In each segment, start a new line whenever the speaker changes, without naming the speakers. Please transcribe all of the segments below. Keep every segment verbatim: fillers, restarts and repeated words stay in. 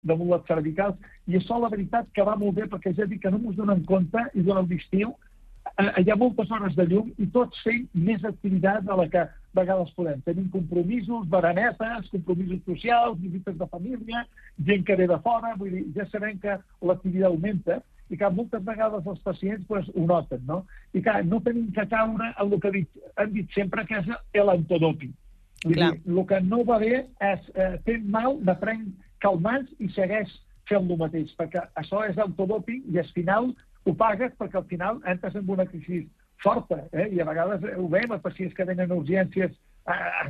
damunt les cervicals, i això la veritat que va molt bé, perquè ja dic que no ens donem compte, i durant l'estiu hi ha moltes hores de llum i tots fem més activitat de la que a vegades podem. Tenim compromisos, baranetes, compromisos socials, visites de família, gent que ve de fora, vull dir, ja sabem que l'activitat augmenta, i que moltes vegades els pacients pues, ho noten, no? I que no tenim que caure en el que dit, han dit sempre, que és l'antidoping. Vull dir, el que no va bé és eh, fer mal de prenc calmants i segueix fent el mateix, perquè això és autodoping i al final ho pagues perquè al final entres en una crisi forta, eh? I a vegades ho veiem a pacients que venen a urgències eh,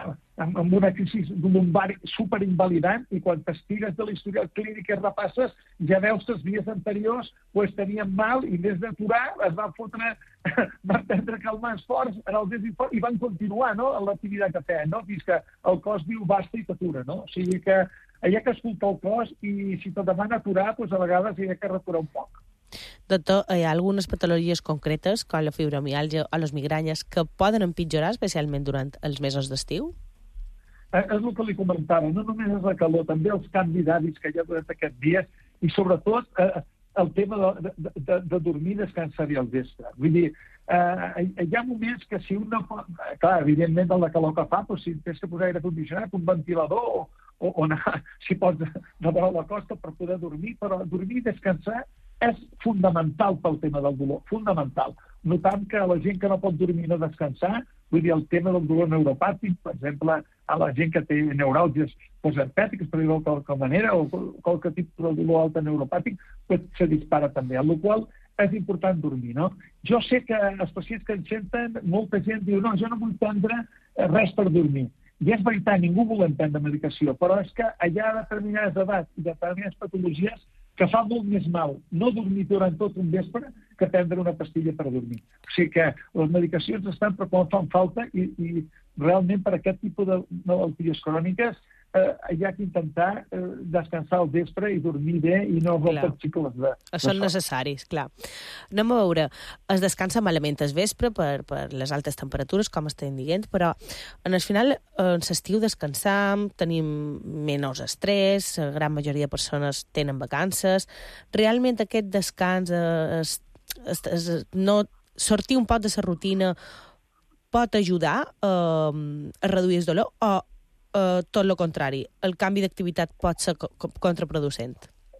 amb una crisi lumbar superinvalidant, i quan t'estigues de l'historial clínic i repasses, ja veus que els dies anteriors pues, tenien mal i més d'aturar es van fotre, van prendre calmants forts en els dies forts i van continuar, no?, en l'activitat que feien, no?, fins que el cos diu basta i t'atura, no? O sigui que hi ha que escoltar el cos, i si te demana aturar, pues, a vegades hi ha que recurar un poc.
Doctor, hi ha algunes patologies concretes, com la fibromiàlgia o les migranyes, que poden empitjorar, especialment durant els mesos d'estiu?
Eh, és el que li comentava, no només és la calor, també els canvis d'hàbits que hi ha durant aquests dies, i sobretot eh, el tema de, de, de, de dormir i descansar bé al vespre. Vull dir, eh, hi ha moments que si un no pot... Clar, evidentment, de la calor que fa, doncs, si tens que posar aire condicionat, un ventilador, o, o, o anar, si pots, de vora la costa per poder dormir, però dormir i descansar és fundamental pel tema del dolor, fundamental. Notant que la gent que no pot dormir i no descansar, vull dir, el tema del dolor neuropàtic, per exemple, a la gent que té neuràlgies posherpètiques, per dir-ho de qualque manera, o qualque tipus de dolor alta neuropàtic, pues, se dispara també, amb la qual és important dormir, no? Jo sé que els pacients que ens senten, molta gent diu, no, jo no vull prendre res per dormir. I és veritat, ningú vol prendre medicació, però és que hi ha determinades edats i determinades patologies que fa molt més mal no dormir durant tot un vespre que prendre una pastilla per dormir. O sigui que les medicacions estan per quan fan falta, i, i realment per aquest tipus de malalties cròniques eh, hi ha que intentar eh, descansar al vespre i dormir bé i no rompre cicles de...
Són necessaris, clar. Anem a veure, es descansa malament el vespre per, per les altes temperatures, com estem dient, però en el final, en l'estiu descansam, tenim menys estrès, la gran majoria de persones tenen vacances. Realment aquest descans, es, es, es, no, sortir un poc de la rutina pot ajudar eh, a reduir el dolor, o Uh, tot el contrari, el canvi d'activitat pot ser co contraproducent?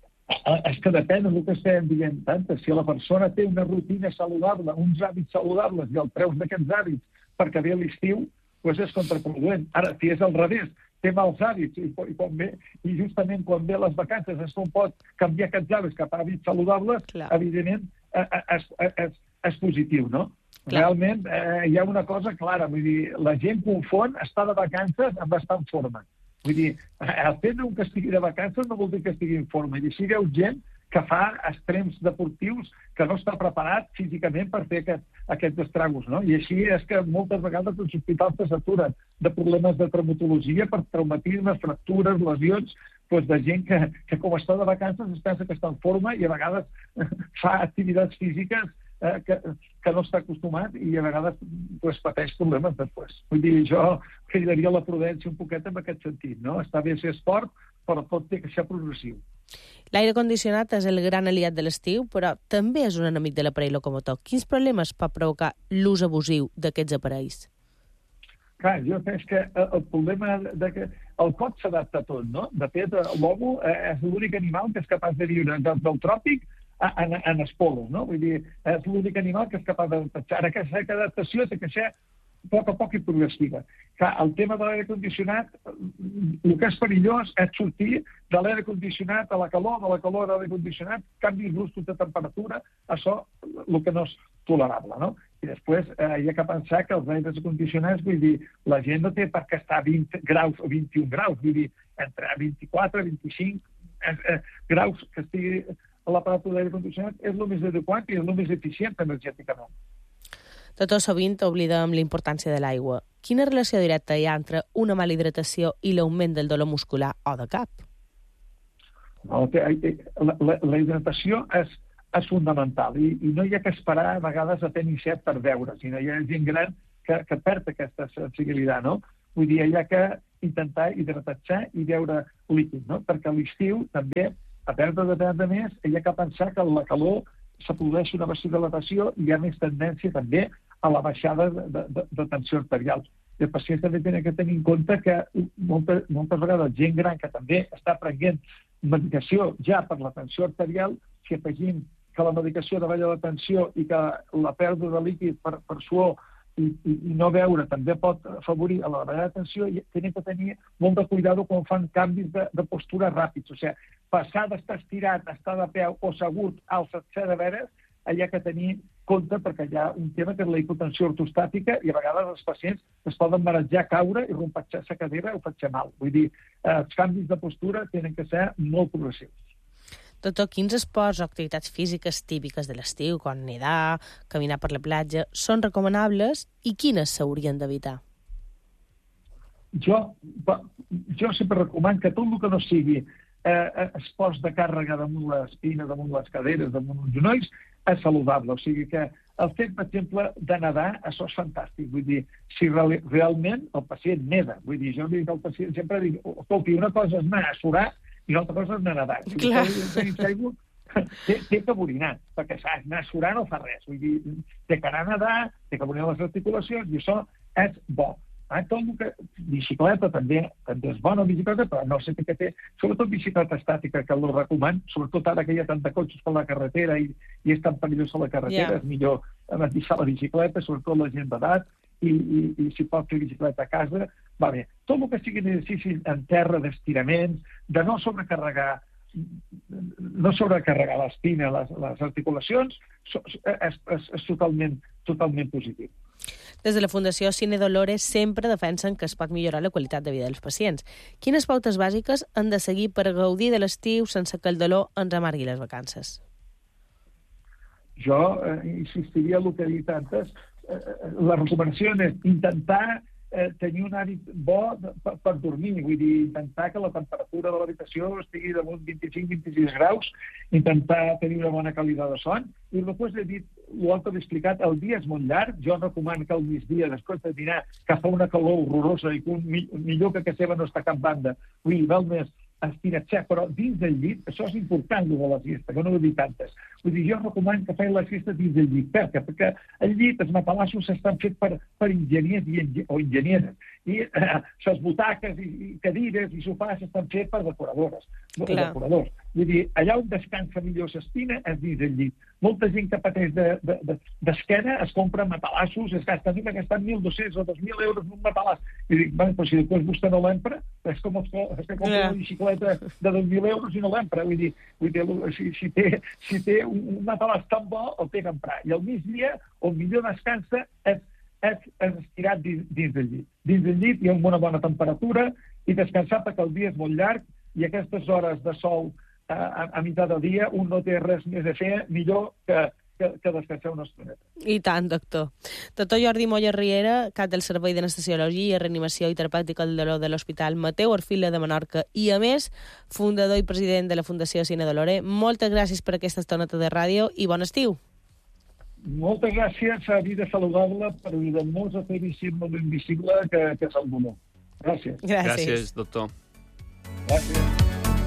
És que depèn del que estem dient tant. Si la persona té una rutina saludable, uns hàbits saludables, i el treus d'aquests hàbits perquè ve l'estiu, doncs és contraproduent. Ara, si és al revés, té mals hàbits, i, i, quan ve, i justament quan ve les vacances es pot canviar aquests hàbits cap a hàbits saludables, clar, evidentment és, és, és positiu, no? Clar. Realment eh, hi ha una cosa clara, vull dir, la gent confon estar de vacances amb estar en forma. Vull dir, el fet que estigui de vacances no vol dir que estigui en forma. I així veus gent que fa extrems deportius que no està preparat físicament per fer aquest, aquests estragos, no? I així és que moltes vegades els hospitals se saturen de problemes de traumatologia per traumatismes, fractures, lesions, doncs de gent que, que com està de vacances es pensa que està en forma i a vegades fa activitats físiques eh, que, que no està acostumat i a vegades pues, pateix problemes després. Vull dir, jo cridaria la prudència un poquet en aquest sentit, no? Està bé ser esport, però pot ter que ser progressiu.
L'aire condicionat és el gran aliat de l'estiu, però també és un enemic de l'aparell locomotor. Quins problemes pot provocar l'ús abusiu d'aquests aparells?
Clar, jo penso que el problema de que el cos s'adapta a tot, no? De fet, l'homo és l'únic animal que és capaç de viure del, del tròpic en, en els polos, no? Vull dir, és l'únic animal que és capaç d'adaptar. Ara, aquesta adaptació té que ser a poc a poc i progressiva. Clar, el tema de l'aire condicionat, el que és perillós és sortir de l'aire condicionat a la calor, de la calor a l'aire condicionat, canvis bruscos de temperatura, això el que no és tolerable, no? I després eh, hi ha que pensar que els aires condicionats, vull dir, la gent no té per què estar a vint graus o vint-i-un graus, vull dir, entre vint-i-quatre i vint-i-cinc eh, eh, graus que estigui a l'aparato d'aire condicionat és el més adequat i és el més eficient energèticament.
Tot sovint oblidem la importància de l'aigua. Quina relació directa hi ha entre una mala hidratació i l'augment del dolor muscular o de cap?
No, la, la, la hidratació és, és fundamental i, i no hi ha que esperar a vegades a tenir set per veure, sinó hi ha gent gran que, que perd aquesta sensibilitat, no? Vull dir, hi ha que intentar hidratar i beure líquid, no? Perquè a l'estiu també, a perdre de perdre més, hi ha que pensar que la calor s'aprodueix una vasodilatació i hi ha més tendència també a la baixada de, de, de tensió arterial. I els pacients també tenen que tenir en compte que molta, moltes vegades gent gran que també està prenent medicació ja per la tensió arterial, si afegim que la medicació davalla la tensió i que la pèrdua de líquid per, per suor i, i, i no beure també pot afavorir a la davallada de tensió, i tenen que tenir molt de cuidado quan fan canvis de, de postura ràpids. O sigui, passar d'estar estirat, estar de peu o assegut al setze de veres, hi ha que tenir compte perquè hi ha un tema que és la hipotensió ortostàtica i a vegades els pacients es poden marejar, caure i rompatxar la cadera o fer mal. Vull dir, eh, els canvis de postura tenen que ser molt progressius.
Doctor, quins esports o activitats físiques típiques de l'estiu, com nedar, caminar per la platja, són recomanables i quines s'haurien d'evitar?
Jo, jo sempre recomano que tot el que no sigui eh, esports de càrrega damunt l'espina, damunt les caderes, damunt els genolls, és saludable. O sigui que el fet, per exemple, de nedar, això és fantàstic. Vull dir, si real, realment el pacient neda, vull dir, jo dic al pacient, sempre dic, escolti, una cosa és anar a surar i una altra cosa és anar a nedar. Si
Clar.
Segur, té, té que borinar, perquè saps, anar a surar no fa res. Vull dir, té que anar a nedar, té que borinar les articulacions, i això és bo. Ah, tot el que... Bicicleta també, també és bona, bicicleta, però no sé què té. Sobretot bicicleta estàtica, que el recomano, sobretot ara que hi ha tant de cotxes per la carretera i, i és tan perillós a la carretera, yeah. És millor deixar la bicicleta, sobretot la gent d'edat, i, i, i si pot fer bicicleta a casa, va bé. Tot el que sigui exercici en terra, d'estiraments, de no sobrecarregar no sobrecarregar l'espina, les, les articulacions, és, és, és totalment, totalment positiu.
Des de la Fundació Cine Dolores sempre defensen que es pot millorar la qualitat de vida dels pacients. Quines pautes bàsiques han de seguir per gaudir de l'estiu sense que el dolor ens amargui les vacances?
Jo eh, insistiria en el que he dit antes. Eh, la recomanació és intentar eh, tenir un hàbit bo de, per, per dormir. Vull dir, intentar que la temperatura de l'habitació estigui damunt vint-i-cinc a vint-i-sis graus, intentar tenir una bona qualitat de son. I després he dit, l'altre he explicat, el dia és molt llarg. Jo recomano que al migdia, després de dinar, que fa una calor horrorosa i que un, millor que que seva no està a cap banda, vull dir, val més estirar-se, però dins del llit, això és important, de la siesta, que no ho he dit tantes. Vull dir, jo recomano que feien la siesta dins del llit. Per què? Perquè el llit, els matalassos estan fets per, per enginyers i engi o enginyeres. I eh, les butaques i, i cadires i sofàs estan fets per decoradores. decoradors. Vull dir, allà on descansa millor l'espina és dins del llit. Molta gent que pateix d'esquena es compra matalassos, es gasta, mira, gastant mil dos-cents o dos mil euros en un matalàs. I dic, bueno, però si després vostè no l'empra, és com els que compra una bicicleta de dos mil euros i no l'empra. Vull dir, vull dir si, si, té, si té un, un matalàs tan bo, el té que emprar. I al migdia, on millor descansa, és, és, és estirat dins, dins del llit. Dins del llit hi ha una bona temperatura i descansar perquè el dia és molt llarg i aquestes hores de sol a, a meitat del dia un no té res més a fer millor que, que, que descansar una estoneta.
I tant, doctor. Doctor Jordi Moya Riera, cap del Servei d'Anestesiologia, Reanimació i Terapèutica del Dolor de l'Hospital Mateu Orfila de Menorca i, a més, fundador i president de la Fundació Cine Dolores. Moltes gràcies per aquesta estoneta de ràdio i bon estiu.
Moltes gràcies a vida saludable per ajudar-nos a fer visible l'invisible que, que és el dolor. Gràcies.
Gràcies.
Gràcies, doctor.
Gràcies.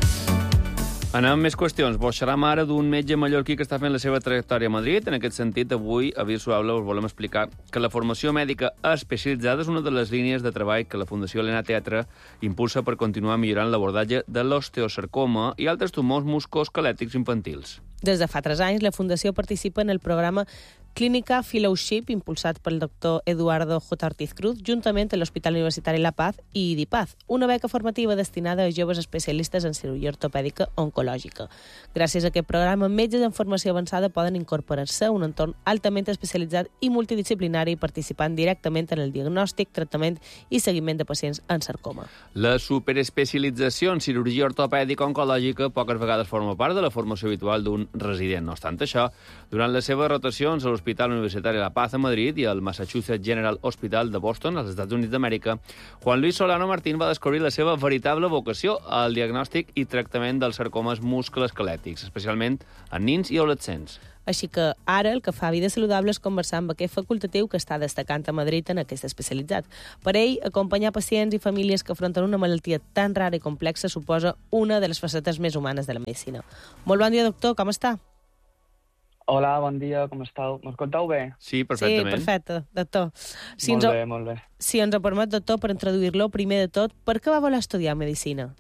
Anem amb més qüestions. Vos xerram ara d'un metge mallorquí que està fent la seva trajectòria a Madrid. En aquest sentit, avui, a Via Suable, us volem explicar que la formació mèdica especialitzada és una de les línies de treball que la Fundació Elena Teatre impulsa per continuar millorant l'abordatge de l'osteosarcoma i altres tumors musculoesquelètics infantils.
Des de fa tres anys, la Fundació participa en el programa Clínica Fellowship, impulsat pel doctor Eduardo J. Ortiz Cruz, juntament amb l'Hospital Universitari La Paz i IDIPAZ, una beca formativa destinada a joves especialistes en cirurgia ortopèdica oncològica. Gràcies a aquest programa, metges en formació avançada poden incorporar-se a un entorn altament especialitzat i multidisciplinari, participant directament en el diagnòstic, tractament i seguiment de pacients en sarcoma.
La superespecialització en cirurgia ortopèdica oncològica poques vegades forma part de la formació habitual d'un resident. No obstant això, durant les seves rotacions a l'Hospital l'Hospital Universitari La Paz a Madrid i el Massachusetts General Hospital de Boston, als Estats Units d'Amèrica, Juan Luis Solano Martín va descobrir la seva veritable vocació al diagnòstic i tractament dels sarcomes musculoesquelètics, especialment en nins i adolescents.
Així que ara el que fa Vida Saludable és conversar amb aquest facultatiu que està destacant a Madrid en aquest especialitzat. Per ell, acompanyar pacients i famílies que afronten una malaltia tan rara i complexa suposa una de les facetes més humanes de la medicina. Molt bon dia, doctor, com està?
Hola, bon dia, com estàu? M'escolteu bé?
Sí, perfectament.
Sí, perfecte, doctor. Si
molt
ens,
bé, molt bé.
Si ens ho permet, doctor, per introduir-lo, primer de tot, per què va voler estudiar medicina?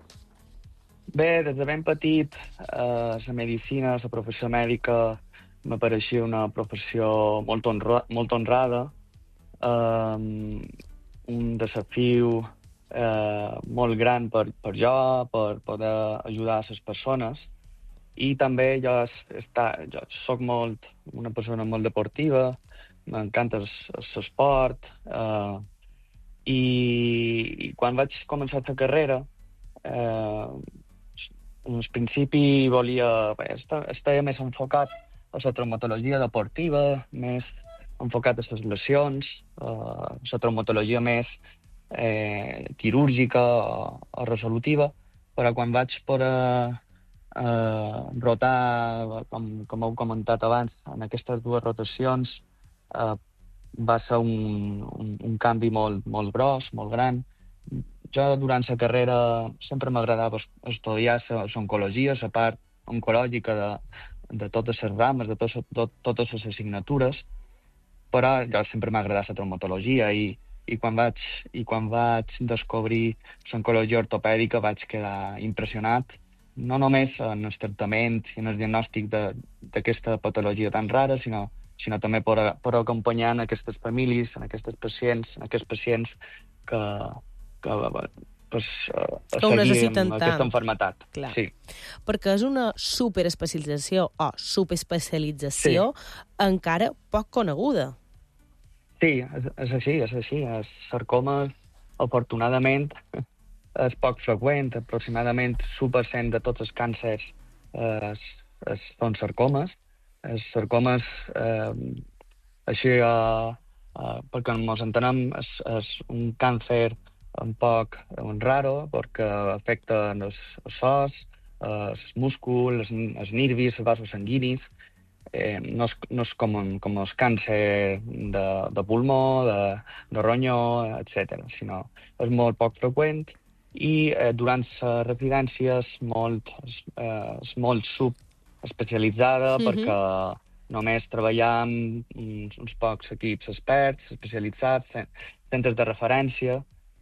Bé, des de ben petit, eh, la medicina, la professió mèdica, m'apareixia una professió molt, honra, molt honrada, eh, un desafiu eh, molt gran per, per jo, per poder ajudar a les persones, i també jo, està, jo soc molt, una persona molt deportiva, m'encanta l'esport, eh, i, i quan vaig començar la carrera, eh, en principi volia... Bé, estava més enfocat a la traumatologia deportiva, més enfocat a les lesions, a la traumatologia més eh, quirúrgica o, o resolutiva, però quan vaig poder eh, rotar, com, com heu comentat abans, en aquestes dues rotacions, eh, va ser un, un, un canvi molt, molt gros, molt gran. Jo, durant la carrera, sempre m'agradava estudiar l'oncologia, la part oncològica de, de totes les rames, de tot, tot, totes les assignatures, però jo sempre m'ha agradat la traumatologia i, i, quan vaig, i quan vaig descobrir l'oncologia ortopèdica vaig quedar impressionat, no només en el tractament i en el diagnòstic d'aquesta patologia tan rara, sinó, sinó també per, per acompanyar en aquestes famílies, en aquestes pacients, en aquests pacients que, que pues, uh,
que ho necessiten
amb aquesta
tant.
Enfermetat.
Clar.
Sí.
Perquè és una superespecialització o subespecialització sí. encara poc coneguda.
Sí, és, és així, és així. Els sarcomes, afortunadament, és poc freqüent. Aproximadament l'u per cent de tots els càncers eh, es, es, són sarcomes. Els sarcomes, eh, així, eh, eh, perquè ens entenem, és, és un càncer un poc un raro, perquè afecta els, els os, els músculs, els, els nervis, els vasos sanguinis. Eh, no, és, no és com, un, com el càncer de, de pulmó, de, de ronyó, etcètera, sinó és molt poc freqüent i eh, durant la residència és molt, és, eh, és molt subespecialitzada mm-hmm. perquè només treballar amb uns, uns pocs equips experts, especialitzats, centres de referència,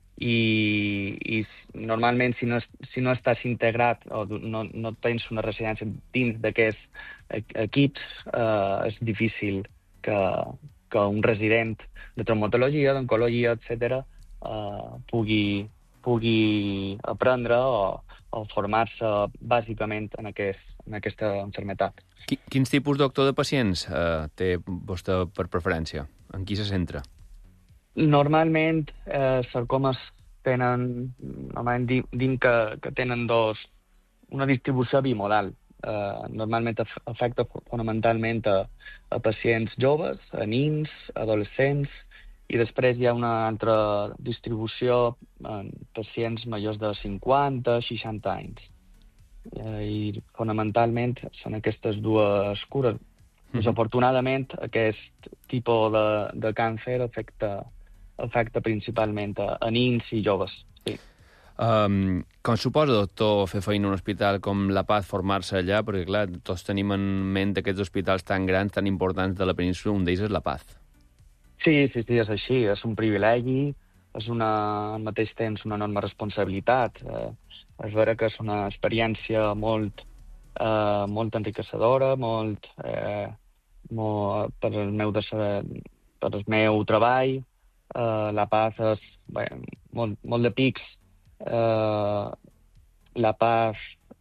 i, i normalment si no, si no estàs integrat o no, no tens una residència dins d'aquests equips, eh, és difícil que, que un resident de traumatologia, d'oncologia, etcètera, eh, pugui, pugui aprendre o, o formar-se bàsicament en, aquest, en aquesta malaltia.
Quins tipus, doctor, de pacients eh, té vostè per preferència? En qui se centra?
Normalment, eh, sarcomes tenen, normalment dim que, que tenen dos, una distribució bimodal. Eh, normalment afecta fonamentalment a, a pacients joves, a nins, adolescents, i després hi ha una altra distribució en pacients majors de cinquanta, seixanta anys. Eh, I fonamentalment són aquestes dues cures. Mm. Desafortunadament, aquest tipus de, de càncer afecta afecta principalment a, a nins i joves. Sí.
Um, com suposa, doctor, fer feina en un hospital com La Paz, formar-se allà? Perquè, clar, tots tenim en ment aquests hospitals tan grans, tan importants de la península, un d'ells és La Paz.
Sí, sí, sí, és així. És un privilegi, és una, al mateix temps una enorme responsabilitat. Eh, és vera que és una experiència molt, eh, molt enriquecedora, molt, eh, molt per el meu, de, per el meu treball. Uh, La Paz és bé, molt, molt de pics. Uh, La Paz,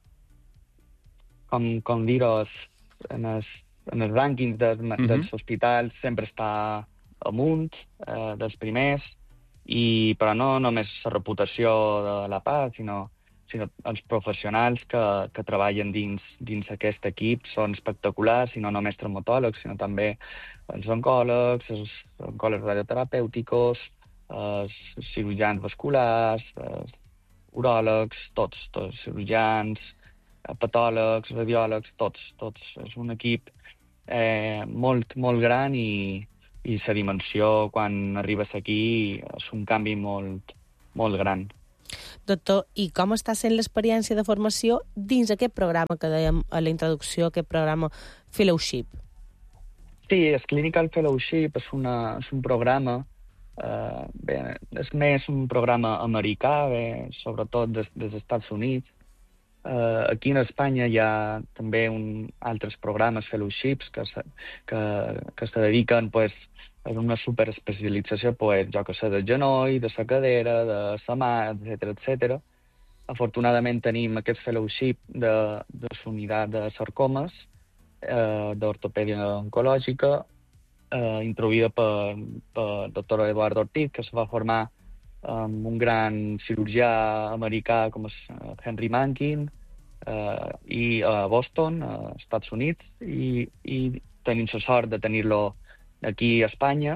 com, com dir-ho, en els, en els rànquings de, mm-hmm. dels hospitals sempre està amunt, uh, dels primers, i, però no només la reputació de La Paz, sinó, sinó els professionals que, que treballen dins, dins aquest equip són espectaculars, i no només traumatòlegs, sinó també els oncòlegs, els oncòlegs radioterapèuticos, els cirurgians vasculars, els uròlegs, tots, tots, cirurgians, patòlegs, radiòlegs, tots, tots. És un equip eh, molt, molt gran, i, i la dimensió, quan arribes aquí, és un canvi molt, molt gran.
Doctor, i com està sent l'experiència de formació dins aquest programa que dèiem a la introducció, aquest programa Fellowship?
Sí, el Clinical Fellowship és, una, és un programa, eh, bé, és més un programa americà, bé, sobretot des, des dels Estats Units. Eh, aquí en Espanya hi ha també un, altres programes Fellowships que se, que, que se dediquen, pues, és una superespecialització, pues, jo que sé, del genoll, de la cadera, de la mà, etcètera, etcètera. Afortunadament tenim aquest fellowship de, de la unitat de sarcomes, eh, d'ortopèdia oncològica, eh, introduïda per, per el doctor Eduardo Ortiz, que es va formar amb un gran cirurgià americà com és Henry Mankin, eh, i a Boston, als Estats Units, i, i tenim la sort de tenir-lo aquí a Espanya,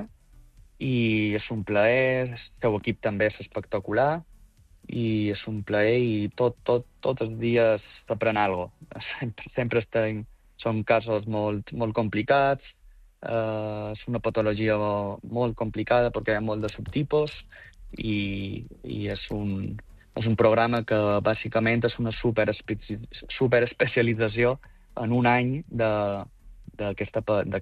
i és un plaer, el seu equip també és espectacular, i és un plaer, i tot, tot, tots els dies s'aprèn alguna cosa. Sempre, sempre estem, són casos molt, molt complicats, eh, és una patologia molt complicada perquè hi ha molt de subtipus, i, i és, un, és un programa que bàsicament és una superespecialització en un any d'aquesta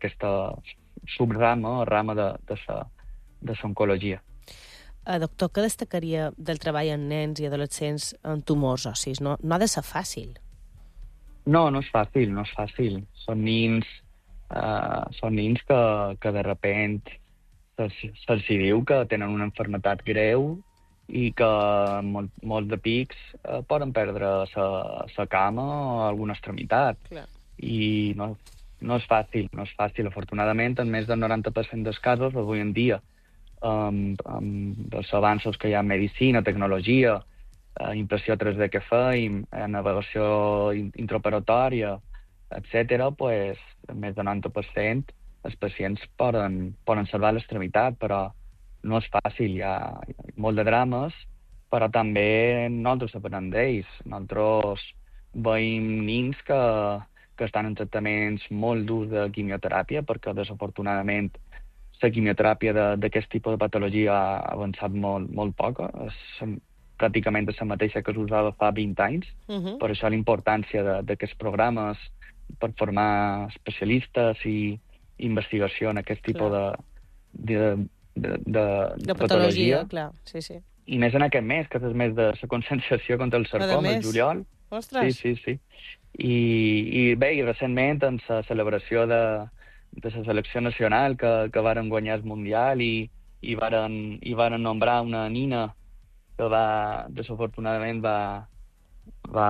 subrama, rama de, de, sa, de l'oncologia.
Uh, doctor, què destacaria del treball amb nens i adolescents amb tumors ossis? No, no ha de ser fàcil.
No, no és fàcil, no és fàcil. Són nins, uh, són nins que, que de repente se'ls se diu que tenen una malaltia greu i que molt, molts de pics uh, poden perdre la cama o alguna extremitat.
Clar.
I no, no és fàcil, no és fàcil. Afortunadament, en més del noranta per cent dels casos, avui en dia, amb, amb els avanços que hi ha en medicina, tecnologia, eh, impressió tres D que feim, eh, navegació intraoperatòria, etcètera, pues, més del noranta per cent els pacients poden, poden salvar l'extremitat, però no és fàcil. Hi ha, hi ha molt de drames, però també nosaltres aprenem d'ells. Nosaltres veiem nins que, que estan en tractaments molt durs de quimioteràpia, perquè desafortunadament la quimioteràpia d'aquest tipus de patologia ha avançat molt, molt poc. És pràcticament la mateixa que s'usava fa vint anys. Uh-huh. Per això la importància d'aquests programes per formar especialistes i investigació en aquest tipus de, de, de, de,
de patologia. Clar, sí, sí.
I més en aquest mes, que és el mes de la conscienciació contra el sarcoma, el juliol.
Ostres!
Sí, sí, sí. I, i bé, i recentment, en la celebració de, de la selecció nacional que, que varen guanyar el Mundial, i, i, varen, i varen nombrar una nina que va, desafortunadament, va, va,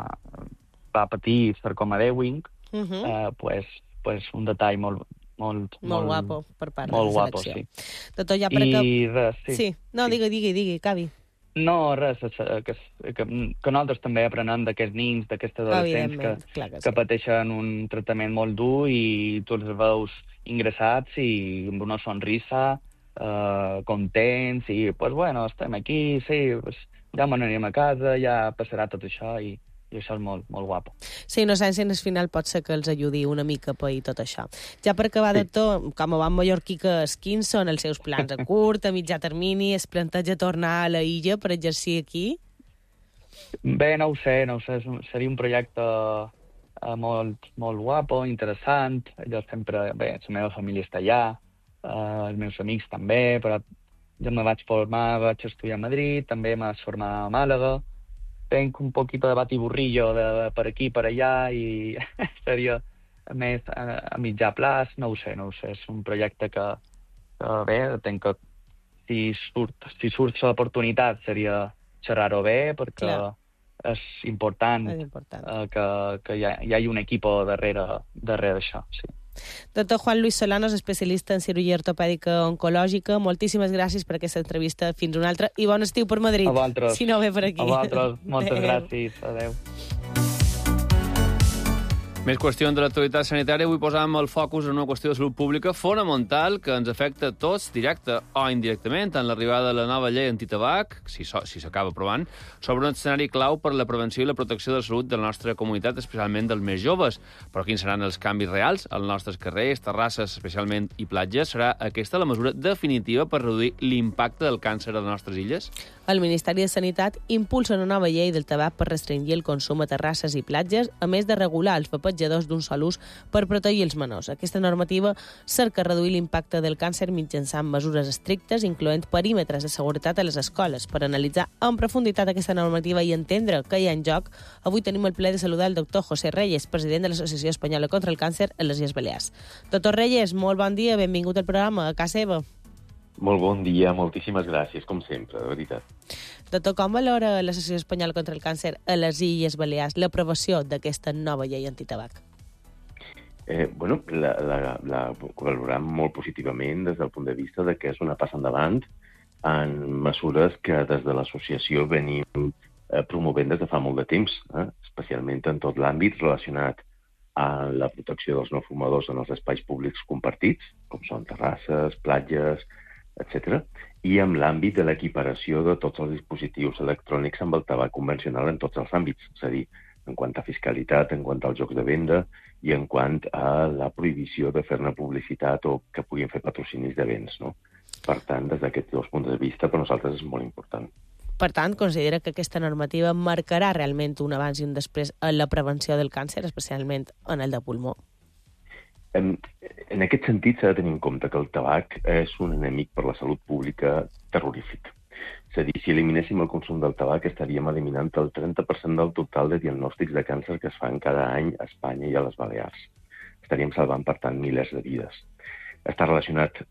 va patir sarcoma d'Ewing. Uh-huh. eh, pues, pues un detall molt, molt,
molt, molt guapo per part
molt
de la selecció.
Guapo, sí.
Doctor, ja per acab...
I res, sí.
Sí, no,
sí.
digui, digui, digui, acabi.
No, res, que, que, que nosaltres també aprenem d'aquests nins, d'aquests adolescents que,
clar que,
que
sí.
pateixen un tractament molt dur, i tu els veus ingressats i amb una sonrisa, eh, contents, i pues bueno, estem aquí, sí, pues, ja m'anirem a casa, ja passarà tot això, i i això és molt, molt guapo.
Sí, innocència al final pot ser que els ajudi una mica a pair tot això. Ja per acabar, sí. Doctor, com a bon mallorquí que és, quins són els seus plans a curt, a mitjà termini? Es planteja tornar a la illa per exercir aquí?
Bé, no ho sé, no ho sé. Seria un projecte eh, molt, molt guapo, interessant. Jo sempre... Bé, la meva família està allà, eh, els meus amics també, però jo me vaig formar, vaig estudiar a Madrid, també m'vaig formar a Màlaga. Tenc un poquito de batiburrillo de, de per aquí, per allà, i seria més a, a mitjà plaç, no ho sé, no ho sé. És un projecte que, que bé, tenc que, si surt, si surt l'oportunitat seria xerrar-ho bé, perquè Clar. és important,
és important.
Eh, que, que hi, ha, hi hagi un equip darrere, darrere d'això, sí.
Doctor Juan Luis Solanos, especialista en cirurgia ortopèdica oncològica, moltíssimes gràcies per aquesta entrevista. Fins una altra. I bon estiu per Madrid,
a vosaltres.
si no ve per aquí.
A vosaltres. Moltes
Adeu.
gràcies. Adéu.
Més qüestions de l'actualitat sanitària. Avui posam el focus en una qüestió de salut pública fonamental que ens afecta a tots, directe o indirectament, en l'arribada de la nova llei antitabac, si so, si s'acaba aprovant, sobre un escenari clau per la prevenció i la protecció de la salut de la nostra comunitat, especialment dels més joves. Però quins seran els canvis reals als nostres carrers, terrasses, especialment, i platges? Serà aquesta la mesura definitiva per reduir l'impacte del càncer a les nostres illes?
El Ministeri de Sanitat impulsa una nova llei del tabac per restringir el consum a terrasses i platges, a més de regular els vapatjadors d'un sol ús per protegir els menors. Aquesta normativa cerca reduir l'impacte del càncer mitjançant mesures estrictes, incloent perímetres de seguretat a les escoles. Per analitzar en profunditat aquesta normativa i entendre què hi ha en joc, avui tenim el plaer de saludar el doctor José Reyes, president de l'Associació Espanyola contra el Càncer a les Illes Balears. Doctor Reyes, molt bon dia, benvingut al programa, a casa seva.
Molt bon dia, moltíssimes gràcies, com sempre, de veritat.
Doctor, com valora l'Associació Espanyola contra el Càncer a les Illes Balears l'aprovació d'aquesta nova llei antitabac?
Eh, bueno, la, la, la valorem molt positivament des del punt de vista de que és una passa endavant en mesures que des de l'associació venim eh, promovent des de fa molt de temps, eh? especialment en tot l'àmbit relacionat a la protecció dels no fumadors en els espais públics compartits, com són terrasses, platges, etcètera, i amb l'àmbit de l'equiparació de tots els dispositius electrònics amb el tabac convencional en tots els àmbits, és a dir, en quant a fiscalitat, en quant als jocs de venda i en quant a la prohibició de fer-ne publicitat o que puguin fer patrocinis de béns, no? Per tant, des d'aquests dos punts de vista, per nosaltres és molt important.
Per tant, considera que aquesta normativa marcarà realment un abans i un després en la prevenció del càncer, especialment en el de pulmó?
En, en aquest sentit, s'ha de tenir en compte que el tabac és un enemic per la salut pública terrorífic. És a dir, si eliminéssim el consum del tabac, estaríem eliminant el trenta per cent del total de diagnòstics de càncer que es fan cada any a Espanya i a les Balears. Estaríem salvant, per tant, milers de vides. Està relacionat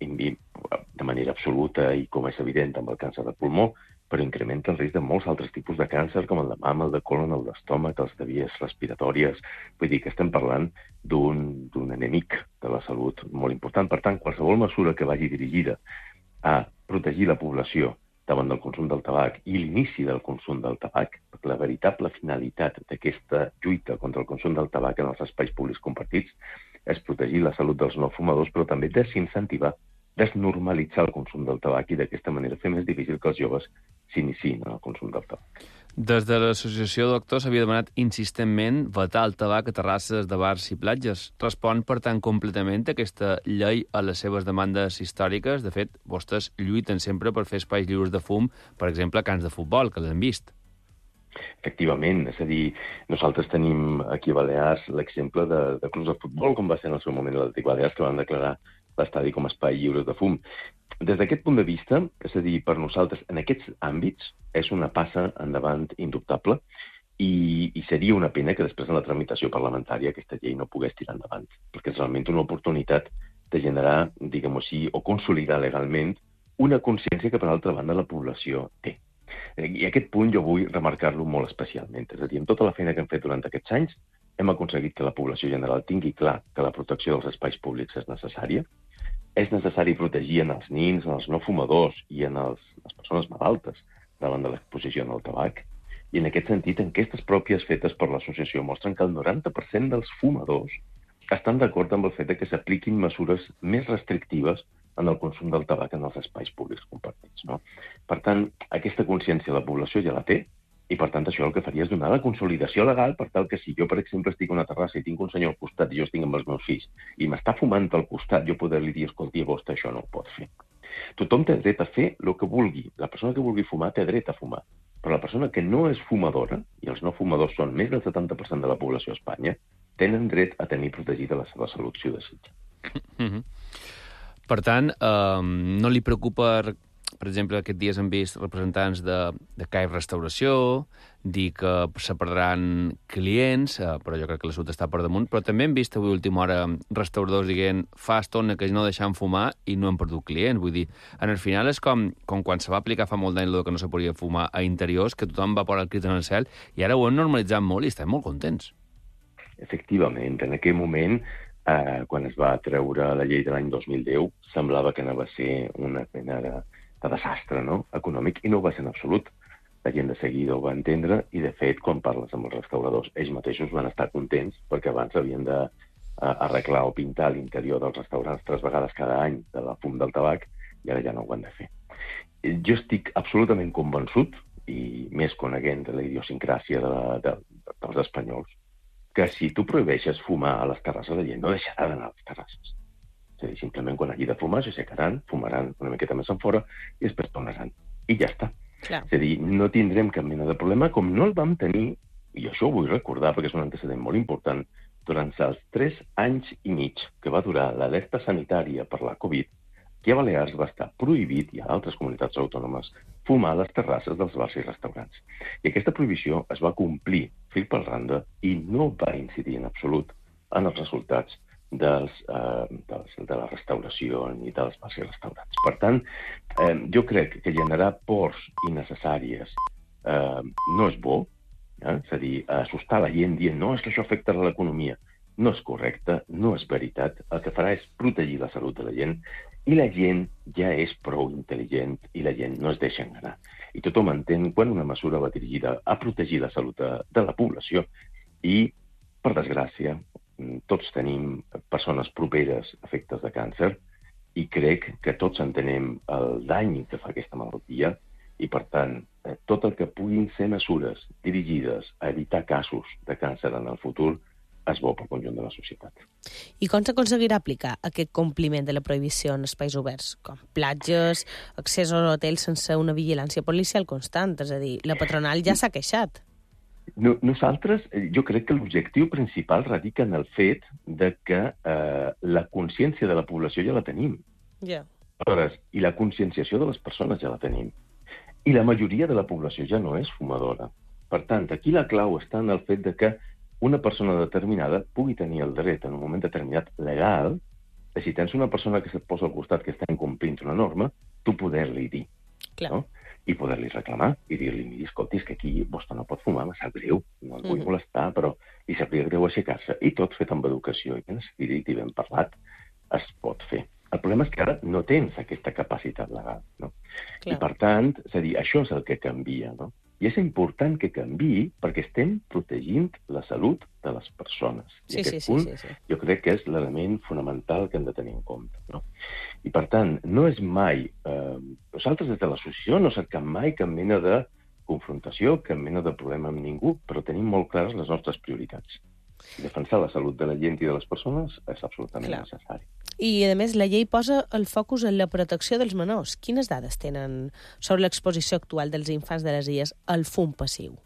de manera absoluta i, com és evident, amb el càncer de pulmó, però incrementa el risc de molts altres tipus de càncer, com el de mama, el de colon, el d'estómac, els de vies respiratòries. Vull dir que estem parlant d'un d'un enemic de la salut molt important. Per tant, qualsevol mesura que vagi dirigida a protegir la població davant del consum del tabac i l'inici del consum del tabac, perquè la veritable finalitat d'aquesta lluita contra el consum del tabac en els espais públics compartits és protegir la salut dels no fumadors, però també desincentivar, desnormalitzar el consum del tabac i d'aquesta manera fer més difícil que els joves s'iniciïn en el consum del tabac.
Des de l'associació de doctors s'havia demanat insistentment vetar el tabac a terrasses de bars i platges. Respon, per tant, completament aquesta llei a les seves demandes històriques? De fet, vostès lluiten sempre per fer espais lliures de fum, per exemple, a camps de futbol, que l'hem vist.
Efectivament, és a dir, nosaltres tenim aquí a Balears l'exemple de, de clubs de futbol, com va ser en el seu moment l'Atlètic Balears, que van declarar l'estadi com a espai lliure de fum. Des d'aquest punt de vista, és a dir, per nosaltres, en aquests àmbits, és una passa endavant indubtable i, i seria una pena que després en la tramitació parlamentària aquesta llei no pogués tirar endavant, perquè és realment una oportunitat de generar, diguem-ho així, o consolidar legalment una consciència que, per altra banda, la població té. I aquest punt jo vull remarcar-lo molt especialment. És a dir, amb tota la feina que hem fet durant aquests anys, hem aconseguit que la població general tingui clar que la protecció dels espais públics és necessària. És necessari protegir en els nins, en els no fumadors i en els, les persones malaltes davant de l'exposició en el tabac. I en aquest sentit, enquestes pròpies fetes per l'associació mostren que el noranta per cent dels fumadors estan d'acord amb el fet que s'apliquin mesures més restrictives en el consum del tabac en els espais públics compartits, no? Per tant, aquesta consciència la població ja la té, i per tant això el que faria és donar la consolidació legal per tal que si jo, per exemple, estic a una terrassa i tinc un senyor al costat i jo estic amb els meus fills i m'està fumant al costat, jo poder-li dir, escolti, vostè això no ho pot fer. Tothom té dret a fer el que vulgui. La persona que vulgui fumar té dret a fumar. Però la persona que no és fumadora, i els no fumadors són més del setanta per cent de la població a Espanya, tenen dret a tenir protegida la seva salut si ho desitja.
Mm-hmm. Per tant, eh, no li preocupa, per exemple, aquests dies hem vist representants de, de C A I Restauració dir que se perdran clients, eh, però jo crec que la salut està per damunt, però també hem vist avui a última hora restauradors dient fa estona que no deixant fumar i no han perdut clients. Vull dir, en el final és com, com quan se va aplicar fa molt d'any el que no se podia fumar a interiors, que tothom va posar el crit en el cel, i ara ho han normalitzat molt i estem molt contents.
Efectivament, en aquell moment eh, quan es va treure la llei de l'any dos mil deu, semblava que anava a ser una pena de, de desastre, no?, econòmic, i no ho va ser en absolut. La gent de seguida ho va entendre i, de fet, quan parles amb els restauradors, ells mateixos van estar contents perquè abans havien de eh, arreglar o pintar l'interior dels restaurants tres vegades cada any de la fum del tabac i ara ja no ho han de fer. Jo estic absolutament convençut, i més coneguent de la idiosincràsia de la, de, dels espanyols, que si tu prohibeixes fumar a les terrasses, la gent no deixarà d'anar a les terrasses. És a dir, simplement quan hagi de fumar s'aixecaran, fumaran una miqueta més enfora i després tornaran. I ja està.
Clar.
És a dir, no tindrem cap mena de problema, com no el vam tenir, i això ho vull recordar perquè és un antecedent molt important, durant els tres anys i mig que va durar l'alerta sanitària per la Covid, que a Balears va estar prohibit, i a altres comunitats autònomes, fumar a les terrasses dels bars i restaurants. I aquesta prohibició es va complir fil per randa i no va incidir en absolut en els resultats dels, eh, dels, de la restauració ni dels bars i restaurants. Per tant, eh, jo crec que generar pors innecessàries eh, no és bo, eh? És a dir, assustar la gent dient no, és que això afectarà l'economia. No és correcte, no és veritat. El que farà és protegir la salut de la gent i la gent ja és prou intel·ligent i la gent no es deixa enganar. I tothom entén quan una mesura va dirigida a protegir la salut de, de la població i, per desgràcia, tots tenim persones properes afectes de càncer i crec que tots entenem el dany que fa aquesta malaltia i, per tant, tot el que puguin ser mesures dirigides a evitar casos de càncer en el futur és bo pel conjunt de la societat.
I com s'aconseguirà aplicar aquest compliment de la prohibició en espais oberts, com platges, accés als hotels sense una vigilància policial constant? És a dir, la patronal ja s'ha queixat.
No, nosaltres, jo crec que l'objectiu principal radica en el fet de que eh, la consciència de la població ja la tenim.
Ja.
Aleshores, i la conscienciació de les persones ja la tenim. I la majoria de la població ja no és fumadora. Per tant, aquí la clau està en el fet de que una persona determinada pugui tenir el dret en un moment determinat legal de si tens una persona que se't posa al costat que està incomplint una norma, tu poder-li dir.
Clar.
No? I poder-li reclamar i dir-li, miri, escolti, és que aquí vostè no pot fumar, me sap greu, no el vull
Mhm.
molestar, però li sabria greu aixecar-se. I tot fet amb educació i ben escrit i ben parlat es pot fer. El problema és que ara no tens aquesta capacitat legal, no?
Clar.
I, per tant, és a dir, això és el que canvia, no? I és important que canviï perquè estem protegint la salut de les persones. I
Sí,
aquest
sí, sí,
punt
sí, sí.
jo crec que és l'element fonamental que hem de tenir en compte, no? I, per tant, no és mai... Eh, nosaltres, des de l'associació, no cercam mai cap mena de confrontació, cap mena de problema amb ningú, però tenim molt clares les nostres prioritats. Defensar la salut de la gent i de les persones és absolutament
Clar.
necessari.
I, a més, la llei posa el focus en la protecció dels menors. Quines dades tenen sobre l'exposició actual dels infants de les illes al fum passiu?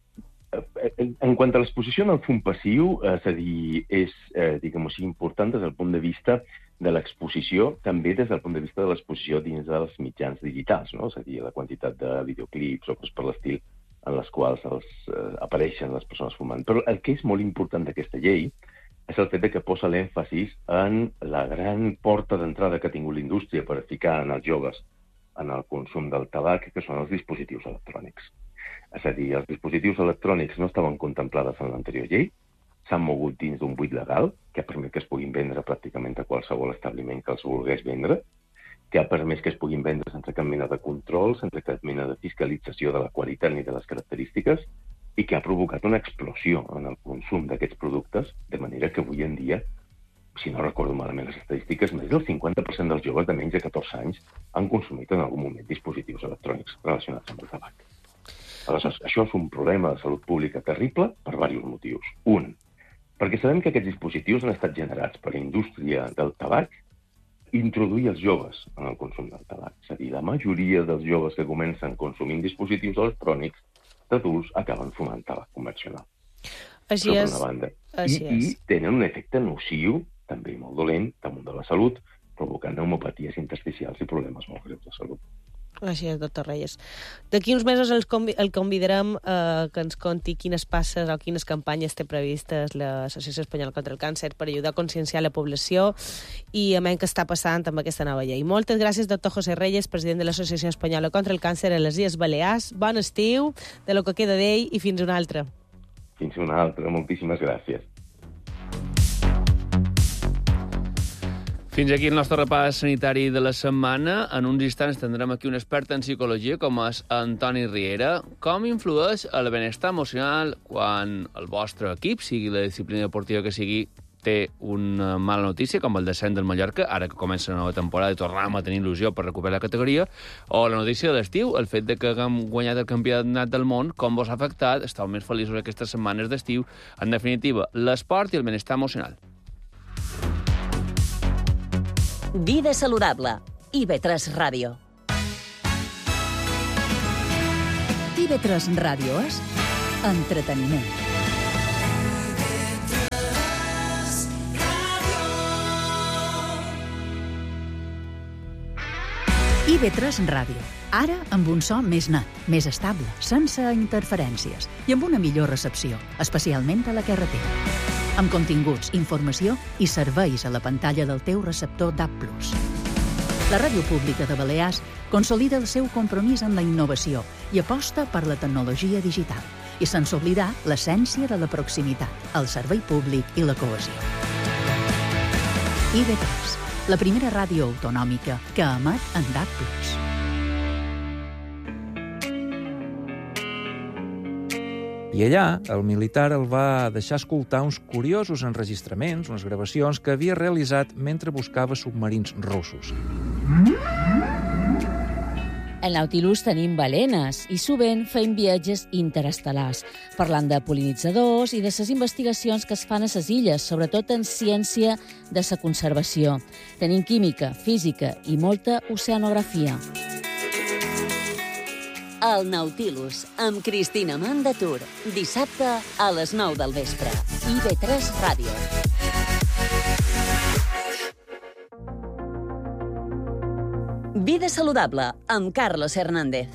En, en quant a l'exposició al fum passiu, és a dir, és, eh, diguem-ho així, important des del punt de vista de l'exposició, també des del punt de vista de l'exposició dins dels mitjans digitals, no? És a dir, la quantitat de videoclips o coses per l'estil en les quals els, eh, apareixen les persones fumant. Però el que és molt important d'aquesta llei és el fet de que posa l'èmfasis en la gran porta d'entrada que ha tingut la indústria per ficar en els joves en el consum del tabac, que són els dispositius electrònics. És a dir, els dispositius electrònics no estaven contemplades en l'anterior llei, s'han mogut dins d'un buit legal, que ha permès que es puguin vendre pràcticament a qualsevol establiment que els volgués vendre, que ha permès que es puguin vendre sense cap mena de control, sense cap mena de fiscalització de la qualitat ni de les característiques, i que ha provocat una explosió en el consum d'aquests productes, de manera que avui en dia, si no recordo malament les estadístiques, més del cinquanta per cent dels joves de menys de catorze anys han consumit en algun moment dispositius electrònics relacionats amb el tabac. Aleshores, això és un problema de salut pública terrible per diversos motius. Un, perquè sabem que aquests dispositius han estat generats per la indústria del tabac introduir els joves en el consum del tabac. És a dir, la majoria dels joves que comencen consumint dispositius electrònics d'adults acaben fumant tabac convencional.
Així
per
és.
una banda.
Així
I,
és.
I tenen un efecte nociu, també molt dolent, damunt de la salut, provocant pneumopaties intersticials i problemes molt greus de salut.
Així és, doctor Reyes. D'aquí uns mesos el, convi el convidarem eh, que ens conti quines passes o quines campanyes té previstes l'Associació Espanyola contra el Càncer per ajudar a conscienciar la població i a menys què està passant amb aquesta nova llei. Moltes gràcies, doctor José Reyes, president de l'Associació Espanyola contra el Càncer a les Illes Balears. Bon estiu, de lo que queda d'ell, i fins una altra.
Fins una altra. Moltíssimes gràcies.
Fins aquí el nostre repàs sanitari de la setmana. En uns instants tindrem aquí un expert en psicologia com és Antoni Riera. Com influeix el benestar emocional quan el vostre equip, sigui la disciplina deportiva que sigui, té una mala notícia, com el descens del Mallorca, ara que comença una nova temporada i tornem a tenir il·lusió per recuperar la categoria, o la notícia de l'estiu, el fet de que haguem guanyat el campionat del món, com vos ha afectat, estàu més feliços aquestes setmanes d'estiu, en definitiva, l'esport i el benestar emocional.
Vida saludable. I ve tres Ràdio. I ve tres Ràdio és entreteniment. I ve tres Ràdio. Ara amb un so més net, més estable, sense interferències i amb una millor recepció, especialment a la carretera. Amb continguts, informació i serveis a la pantalla del teu receptor D A B plus. La Ràdio Pública de Balears consolida el seu compromís amb la innovació i aposta per la tecnologia digital, i sense oblidar l'essència de la proximitat, el servei públic i la cohesió. I ve tres, la primera ràdio autonòmica que emet en D A B plus.
I allà, el militar el va deixar escoltar uns curiosos enregistraments, unes gravacions que havia realitzat mentre buscava submarins russos.
Al Nautilus tenim balenes i sovint fem viatges interestel·lars, parlant de pol·linitzadors i de les investigacions que es fan a les illes, sobretot en ciència de la conservació. Tenim química, física i molta oceanografia.
El Nautilus, amb Cristina Mandatur, dissabte a les nou del vespre. I ve tres Ràdio. Vida saludable, amb Carlos Hernández.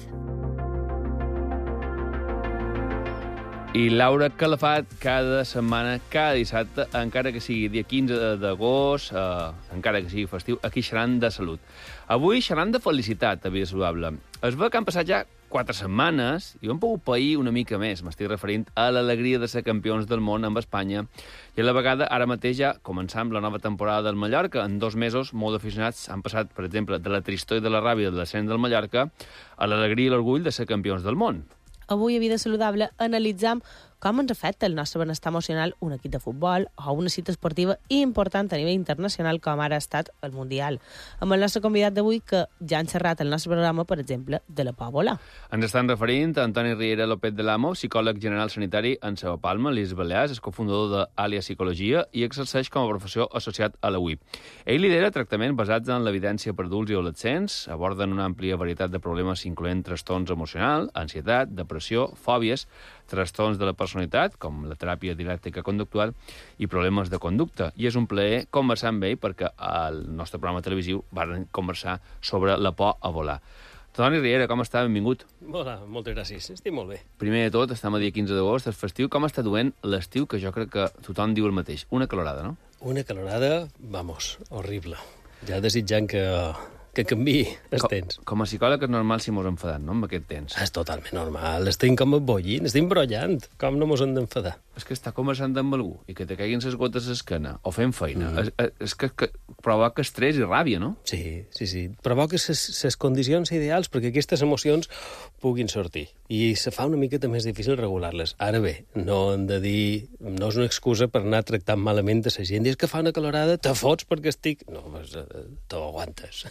I Laura Calafat, cada setmana, cada dissabte, encara que sigui dia quinze d'agost, eh, encara que sigui festiu, aquí xerran de salut. Avui xerran de felicitat, a Vida Saludable. Es veu que han passat ja quatre setmanes i ho hem pogut pair una mica més. M'estic referint a l'alegria de ser campions del món amb Espanya i a la vegada ara mateix ja començam la nova temporada del Mallorca. En dos mesos molt aficionats han passat, per exemple, de la tristor i de la ràbia de l'ascens del Mallorca a l'alegria i l'orgull de ser campions del món.
Avui a Vida Saludable analitzam com ens afecta el nostre benestar emocional un equip de futbol o una cita esportiva important a nivell internacional com ara ha estat el Mundial. Amb el nostre convidat d'avui que ja han xerrat el nostre programa, per exemple, de la por a volar.
Ens estan referint a Antoni Riera López de l'Amo, psicòleg general sanitari en Seva Palma, l'Illes Balears, és cofundador d'Àlia Psicologia i exerceix com a professor associat a la U I P. Ell lidera tractaments basats en l'evidència per adults i adolescents, aborden una àmplia varietat de problemes incloent trastorns emocionals, ansietat, depressió, fòbies, trastorns de la personalitat, com la teràpia dialèctica conductual, i problemes de conducta. I és un plaer conversar amb ell perquè al nostre programa televisiu van conversar sobre la por a volar. Toni Riera, com està? Benvingut.
Hola, moltes gràcies. Estic molt bé.
Primer de tot, estem a dia quinze d'agost, és festiu. Com està duent l'estiu, que jo crec que tothom diu el mateix? Una calorada, no?
Una calorada, vamos, horrible. Ja desitjant que... que canviï els temps.
Com, com a psicòleg és normal si mos enfadat, no?, amb aquest temps.
És totalment normal. Estem com bollint, estem brollant. Com no mos hem d'enfadar?
És que està conversant amb algú i que te caiguin les gotes a l'esquena o fent feina. Mm. És, és que, que provoca estrès i ràbia, no?
Sí, sí, sí. Provoca les condicions ideals perquè aquestes emocions puguin sortir. I se fa una miqueta més difícil regular-les. Ara bé, no hem de dir... No és una excusa per anar tractant malament a la gent. I és que fa una calorada, te fots perquè estic... No, pues, t'ho aguantes.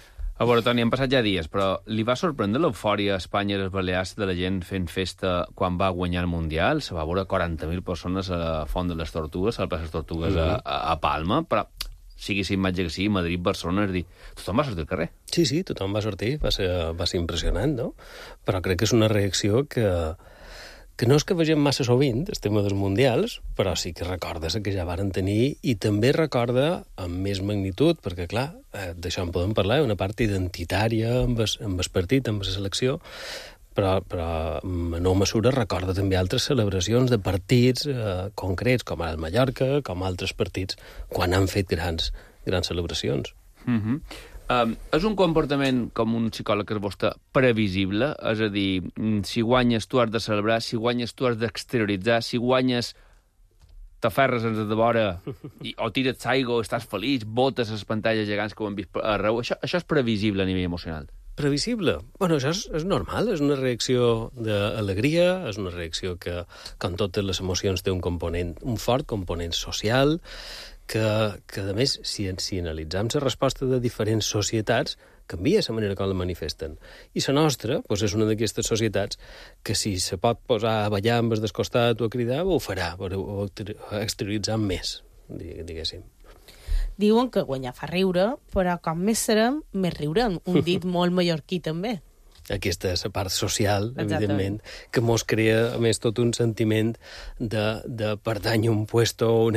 A veure, Toni, han passat ja dies, però li va sorprendre l'eufòria a Espanya i les Balears de la gent fent festa quan va guanyar el Mundial? Se va veure quaranta mil persones a la Font de les Tortugues, a la plaça de les Tortugues, mm-hmm. a, a Palma, però sigui si imatge que sigui, Madrid, Barcelona, és dir, tothom va sortir al carrer.
Sí, sí, tothom va sortir, va ser, va ser impressionant, no? Però crec que és una reacció que... que no és que vegem massa sovint, el tema dels mundials, però sí que recorda que ja varen tenir, i també recorda amb més magnitud, perquè, clar, eh, d'això en podem parlar, una part identitària amb el, amb el partit, amb la selecció, però, però en no mesura recorda també altres celebracions de partits eh, concrets, com el Mallorca, com altres partits, quan han fet grans, grans celebracions.
Mhm. Um, és un comportament, com un psicòleg és vostre, previsible? És a dir, si guanyes tu has de celebrar, si guanyes tu has d'exterioritzar, si guanyes t'aferres ens de vora, i, o tires l'aigua, estàs feliç, botes les pantalles gegants que ho hem vist arreu. Això, això és previsible a nivell emocional.
Previsible? Bueno, això és, és normal, és una reacció d'alegria, és una reacció que, com totes les emocions, té un component, un fort component social, que, que a més, si, si analitzem la resposta de diferents societats, canvia la manera com la manifesten. I la nostra doncs, és una d'aquestes societats que si se pot posar a ballar amb el descostat o a cridar, ho farà, ho exterioritzar més, diguéssim.
Diuen que guanyar fa riure, però com més serem, més riurem. Un dit molt mallorquí, també.
Aquesta és la part social,
Exactament.
evidentment, que mos crea, a més, tot un sentiment de, de pertany a un puesto o una